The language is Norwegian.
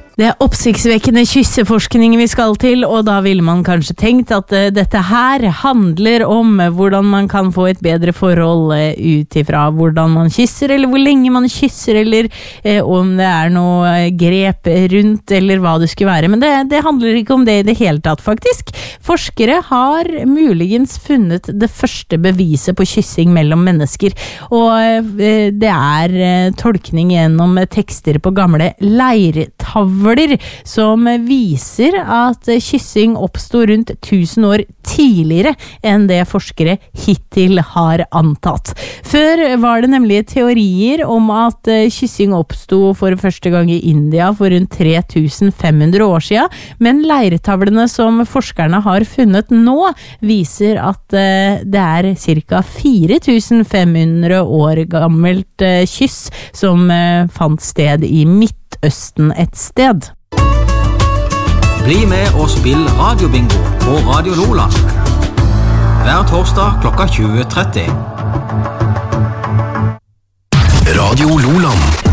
Det oppsiktsvekkende kysseforskning vi skal til, og da ville man kanskje tenkt at dette her handler om hvordan man kan få et bedre forhold ut ifra hvordan man kysser, eller hvor lenge man kysser, eller om det noe grep rundt, eller hva det skulle være. Men det handler ikke om det i det hele tatt, faktisk. Forskere har muligens funnet det første beviset på kyssing mellom mennesker, og det tolkning gjennom tekster på gamle leirtavler som viser at kyssing oppstod rundt 1000 år tidligere enn det forskere hittil har antatt. Før var det nemlig teorier om at kyssing oppstod for første gang i India for rundt 3500 år siden, men leirtavlene som forskerne har funnet nå viser at det cirka 4500 år gammelt kyss som fant sted i Midtøsten et sted. Bli med og spill radiobingo på Radio Loland. Hver torsdag klokka 20:30. Radio Loland.